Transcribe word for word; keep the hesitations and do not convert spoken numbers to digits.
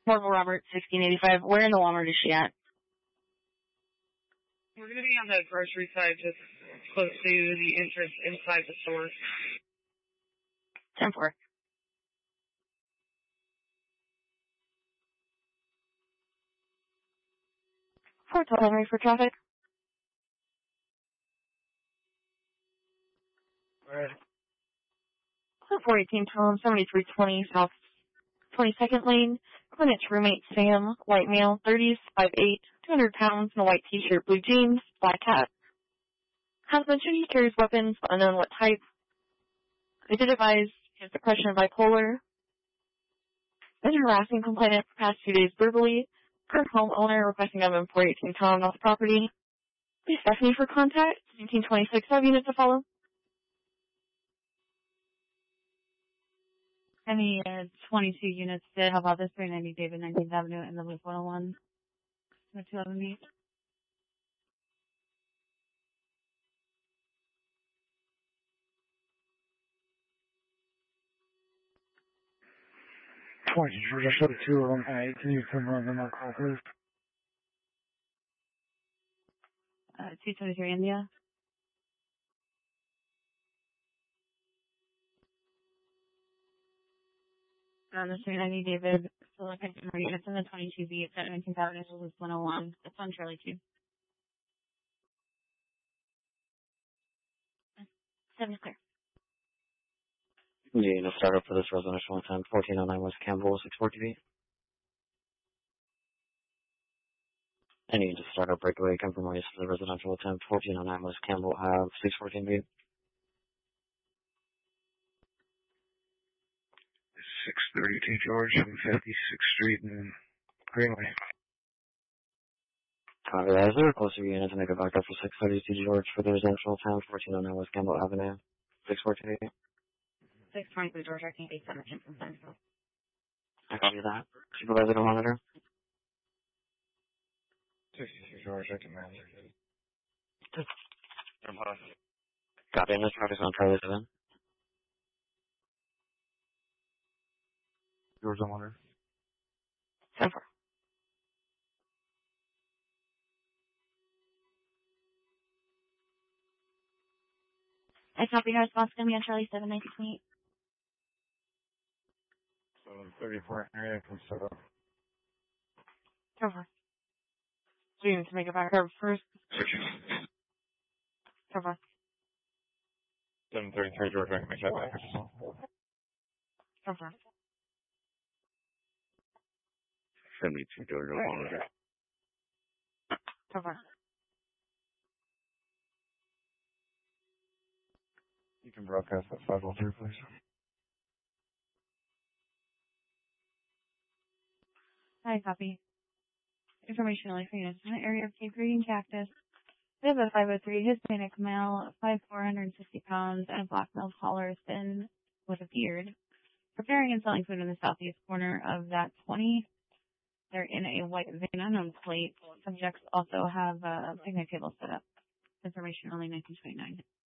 Marvel Robert, sixteen eighty-five. Where in the Walmart is she at? We're going to be on the grocery side, just close to the entrance inside the store. ten four. Fort Henry for traffic. Alright. four eighteen Tom, seventy-three twenty South twenty-second Lane. Clinic's roommate Sam, white male, thirties, five eight, two hundred pounds, in a white t-shirt, blue jeans, black hat. Has mentioned he carries weapons, but unknown what type. They did advise he has depression and bipolar. Been harassing complainant for the past two days verbally. Current homeowner requesting of him four eighteen Tom off the property. Please Stephanie for contact. nineteen twenty-six, have units to follow. Any uh, twenty-two units did. How about this? three ninety David nineteenth Avenue in the Loop one oh one. The two of them meet. Twenty, George, I showed two of them. Hey, can you come run them on call, please? Uh, two twenty-three India. On the three ninety David, still looking for more units in the twenty-two B at nineteenth Avenue, the Loop one oh one. It's on Charlie two. Seven is clear. Yeah, to start up for this residential intent, fourteen oh nine West Campbell, six fourteen B. I need to start up breakaway compromise for the residential attempt, fourteen oh nine West Campbell Ave, six fourteen B. six thirty-two George, seven fifty-sixth Street and Greenway. Copy that. Is there a closer unit to make it back up for six thirty-two George for the residential attempt, fourteen oh nine West Campbell Avenue, six fourteen B? six twenty-three George, I can't be seven from Central. I copy that. Supervisor to monitor. sixty-two George, I can manage. Copy, and this traffic's on Charlie seven. George, I wonder. ten four. I copy your response going to be on Charlie seven, nineteen twenty-eight. seven thirty-four area from seven. ten four. So you need to make it back up first. ten four. seven thirty-three George, I can make that back up. ten four. seventy-two George, I monitor. ten four. You can broadcast that five oh three, please. Hi, copy. Information only for units in the area of Cape Reading Cactus. We have a five oh three Hispanic male, five four, one hundred fifty pounds, and a black male taller, thin, with a beard. Preparing and selling food in the southeast corner of that twenty. They're in a white van unknown plate. Subjects also have a picnic table set up. Information only nineteen twenty-nine.